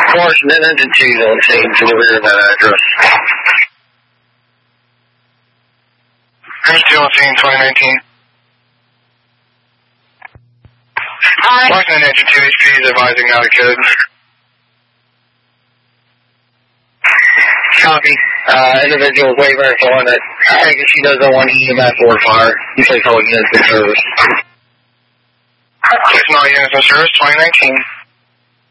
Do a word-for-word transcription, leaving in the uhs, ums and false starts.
Portion and engine two is on scene to the rear of that address. Engine two on scene, twenty nineteen. Hi. Portion and engine two, H P is advising out of code. Copy. Uh, individual way verifying that I think she doesn't want E M S or fire. You say all units in service. Six nine units in service, twenty nineteen.